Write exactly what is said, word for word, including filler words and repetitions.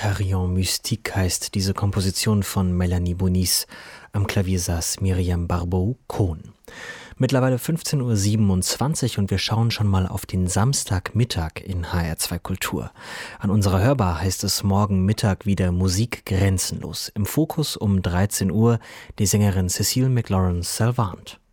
Carillon Mystique heißt diese Komposition von Melanie Bonis. Am Klavier saß Miriam Barbeau-Kohn. Mittlerweile fünfzehn Uhr siebenundzwanzig und wir schauen schon mal auf den Samstagmittag in H R zwei Kultur. An unserer Hörbar heißt es morgen Mittag wieder Musik grenzenlos. Im Fokus um dreizehn Uhr die Sängerin Cecile McLaurin-Salvant.